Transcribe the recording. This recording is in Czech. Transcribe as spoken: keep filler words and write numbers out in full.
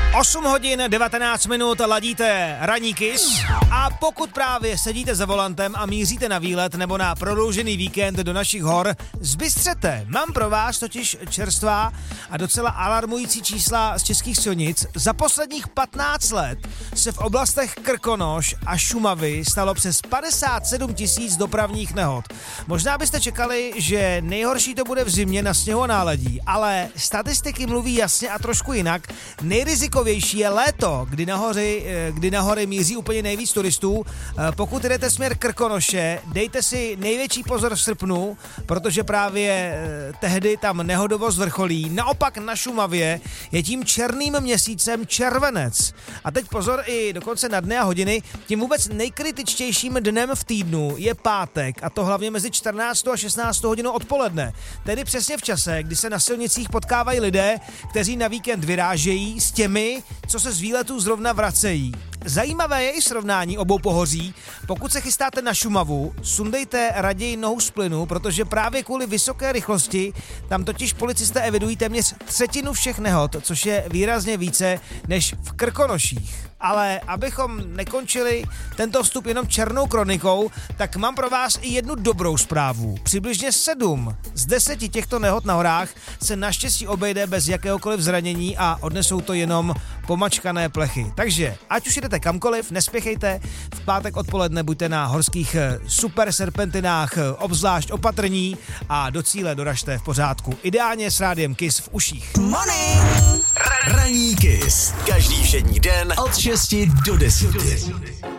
osm hodin devatenáct minut, ladíte Ranní Kiss a pokud právě sedíte za volantem a míříte na výlet nebo na prodloužený víkend do našich hor, zbystřete. Mám pro vás totiž čerstvá a docela alarmující čísla z českých silnic. Za posledních patnáct let se v oblastech Krkonoš a Šumavy stalo přes padesát sedm tisíc dopravních nehod. Možná byste čekali, že nejhorší to bude v zimě na sněhu a náledí, ale statistiky mluví jasně a trošku jinak. Nejrizikovější je léto, kdy na hory, kdy na hory míří úplně nejvíc turistů. Pokud jdete směr Krkonoše, dejte si největší pozor v srpnu, protože právě tehdy tam nehodovost vrcholí. Naopak na Šumavě je tím černým měsícem červenec. A teď pozor i dokonce na dny a hodiny. Tím vůbec nejkritičtějším dnem v týdnu je pátek, a to hlavně mezi čtrnáctou a šestnáctou hodinou odpoledne. Tedy přesně v čase, kdy se na silnicích potkávají lidé, kteří na víkend vyrážejí, s těmi, co se z výletů zrovna vracejí. Zajímavé je i srovnání obou pohoří. Pokud se chystáte na Šumavu, sundejte raději nohu z plynu, protože právě kvůli vysoké rychlosti tam totiž policisté evidují téměř třetinu všech nehod, což je výrazně více než v Krkonoších. Ale abychom nekončili tento vstup jenom černou kronikou, tak mám pro vás i jednu dobrou zprávu. Přibližně sedm z deseti těchto nehod na horách se naštěstí obejde bez jakéhokoliv zranění a odnesou to jenom pomačkané plechy. Takže ať už jdete kamkoliv, nespěchejte, v pátek odpoledne buďte na horských super serpentinách obzvlášť opatrní a do cíle doražte v pořádku. Ideálně s rádiem Kiss v uších. Morning! Ranní Kiss. Každý všední den od šesti do deseti.